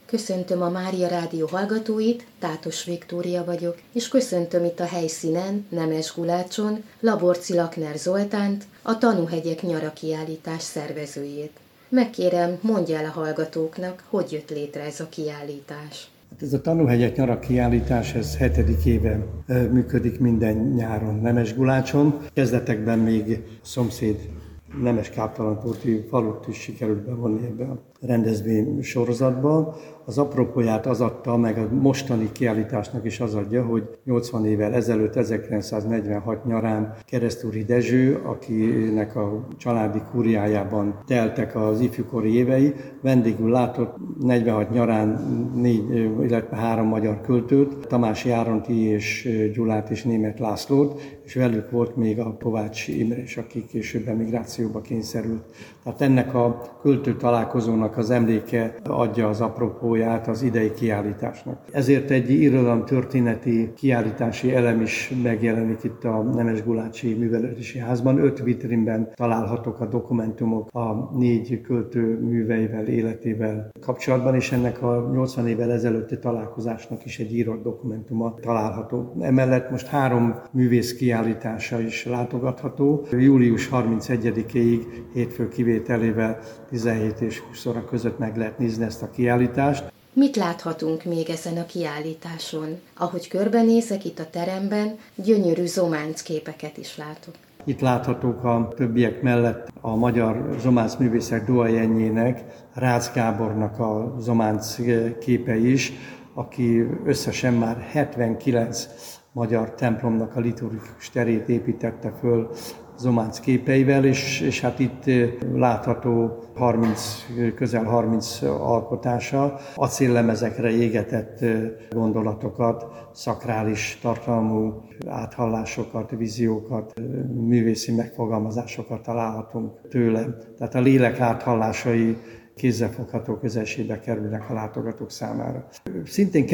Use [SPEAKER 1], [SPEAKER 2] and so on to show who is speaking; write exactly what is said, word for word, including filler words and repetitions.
[SPEAKER 1] Köszöntöm a Mária Rádió hallgatóit, Tátos Viktória vagyok, és köszöntöm itt a helyszínen, Nemesgulácson, Laborczy Lakner Zoltánt, a Tanúhegyek nyara kiállítás szervezőjét. Megkérem, mondja el a hallgatóknak, hogy jött létre ez a kiállítás.
[SPEAKER 2] Ez a Tanúhegyek nyara kiállítás, ez hetedik éve működik minden nyáron Nemesgulácson. Kezdetekben még a szomszéd Nemes-Káptalantóti falut is sikerült bevonni ebbe a rendezvény sorozatba. Az apropóját az adta, meg a mostani kiállításnak is az adja, hogy nyolcvan évvel ezelőtt, ezerkilencszáznegyvenhat nyarán Keresztúri Dezső, akinek a családi kúriájában teltek az ifjúkori évei, vendégül látott negyvenhat nyarán négy, illetve három magyar költőt, Tamási Áronti és Gyulát és Németh Lászlót, és velük volt még a Kovács Imre is, aki később emigrációba kényszerült. Tehát ennek a költő találkozónak az emléke adja az apropóját az idei kiállításnak. Ezért egy irodalomtörténeti kiállítási elem is megjelenik itt a Nemesgulácsi Művelődési Házban. Öt vitrínben találhatók a dokumentumok a négy költő műveivel, életével kapcsolatban, és ennek a nyolcvan évvel ezelőtti találkozásnak is egy írott dokumentuma található. Emellett most három művész kiállítása is látogatható. július harmincegyedikéig hétfő kivételével tizenhét és húsz óra között meg lehet nézni ezt a kiállítást.
[SPEAKER 1] Mit láthatunk még ezen a kiállításon? Ahogy körbenézek itt a teremben, gyönyörű zománc képeket is látok.
[SPEAKER 2] Itt láthatók a többiek mellett a magyar zománc művészek doajenjének, Rácz Gábornak a zománc képe is, aki összesen már hetvenkilenc magyar templomnak a liturgikus terét építette föl zománc képeivel, és, és hát itt látható harminc, közel harminc alkotása, acéllemezekre égetett gondolatokat, szakrális tartalmú áthallásokat, víziókat, művészi megfogalmazásokat találhatunk tőle. Tehát a lélek áthallásai kézzelfogható közelségbe kerülnek a látogatók számára. Szintén